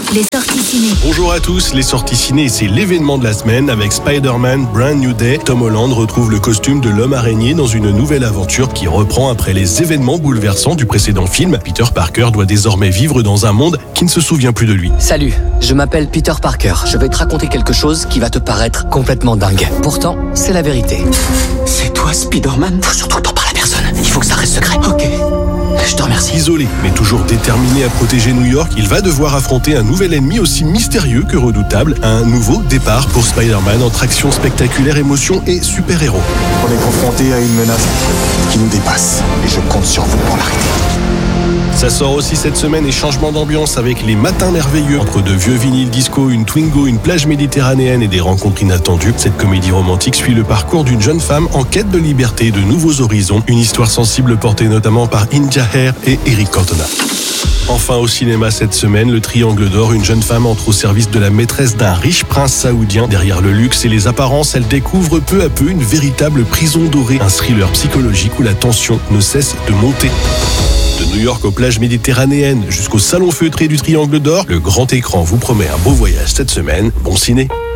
les sorties ciné. Bonjour à tous, les sorties ciné, c'est l'événement de la semaine avec Spider-Man Brand New Day. Tom Holland retrouve le costume de l'homme araignée dans une nouvelle aventure qui reprend après les événements bouleversants du précédent film. Peter Parker doit désormais vivre dans un monde qui ne se souvient plus de lui. Salut, je m'appelle Peter Parker. Je vais te raconter quelque chose qui va te paraître complètement dingue. Pourtant, c'est la vérité. C'est toi, Spider-Man? Faut surtout t'en parler à personne. Il faut que ça reste secret. Ok. Je te remercie. Isolé, mais toujours déterminé à protéger New York, il va devoir affronter un nouvel ennemi aussi mystérieux que redoutable. Un nouveau départ pour Spider-Man entre action spectaculaire, émotion et super-héros. On est confronté à une menace qui nous dépasse et je compte sur vous pour l'arrêter. Ça sort aussi cette semaine et changement d'ambiance avec les matins merveilleux. Entre de vieux vinyles disco, une Twingo, une plage méditerranéenne et des rencontres inattendues, cette comédie romantique suit le parcours d'une jeune femme en quête de liberté et de nouveaux horizons. Une histoire sensible portée notamment par India Air et Eric Cantona. Enfin au cinéma cette semaine, le Triangle d'Or, une jeune femme entre au service de la maîtresse d'un riche prince saoudien. Derrière le luxe et les apparences, elle découvre peu à peu une véritable prison dorée, un thriller psychologique où la tension ne cesse de monter. De New York aux plages méditerranéennes jusqu'au salon feutré du Triangle d'Or, le grand écran vous promet un beau voyage cette semaine. Bon ciné!